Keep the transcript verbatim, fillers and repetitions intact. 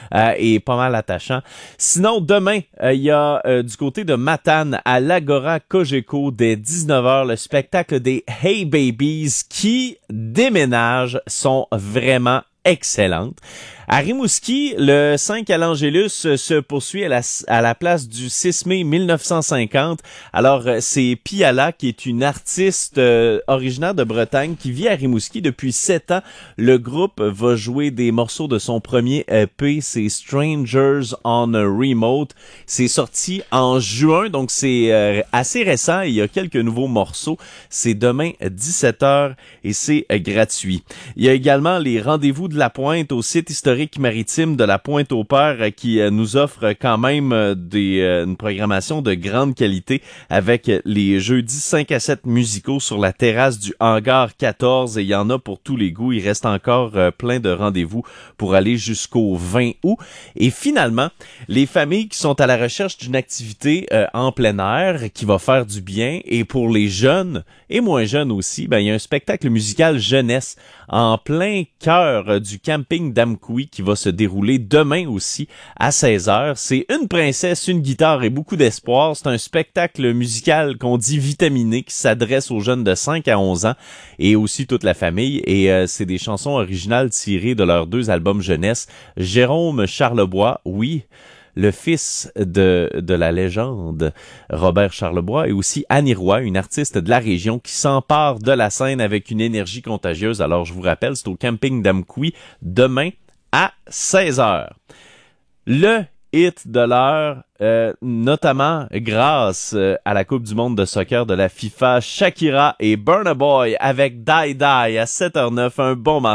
euh, et pas mal attachant. Sinon, demain, il euh, y a euh, du côté de Matane à l'Agora Cogeco dès dix-neuf heures le spectacle des Hey Babies qui déménagent, sont vraiment excellentes. À Rimouski, le cinq à l'Angélus se poursuit à la, à la place du six mai mille neuf cent cinquante. Alors, c'est Piala, qui est une artiste euh, originaire de Bretagne, qui vit à Rimouski depuis sept ans. Le groupe va jouer des morceaux de son premier E P, c'est Strangers on a Remote. C'est sorti en juin, donc c'est euh, assez récent. Il y a quelques nouveaux morceaux. C'est demain à dix-sept heures et c'est euh, gratuit. Il y a également les rendez-vous de la Pointe au site historique maritime de la Pointe-au-Père qui euh, nous offre quand même euh, des, euh, une programmation de grande qualité avec les jeudis cinq à sept musicaux sur la terrasse du hangar quatorze et il y en a pour tous les goûts. Il reste encore euh, plein de rendez-vous pour aller jusqu'au vingt août. Et finalement, les familles qui sont à la recherche d'une activité euh, en plein air qui va faire du bien et pour les jeunes et moins jeunes aussi, ben il y a un spectacle musical jeunesse en plein cœur du camping d'Amkoui qui va se dérouler demain aussi à seize heures. C'est une princesse, une guitare et beaucoup d'espoir. C'est un spectacle musical qu'on dit vitaminé qui s'adresse aux jeunes de cinq à onze ans et aussi toute la famille. Et euh, c'est des chansons originales tirées de leurs deux albums jeunesse. Jérôme Charlebois, oui, le fils de, de la légende Robert Charlebois et aussi Annie Roy, une artiste de la région qui s'empare de la scène avec une énergie contagieuse. Alors, je vous rappelle, c'est au camping d'Amkoui demain à seize heures. Le hit de l'heure, euh, notamment grâce euh, à la Coupe du monde de soccer de la FIFA, Shakira et Burna Boy avec Die Die à sept heures zéro neuf. Un bon moment.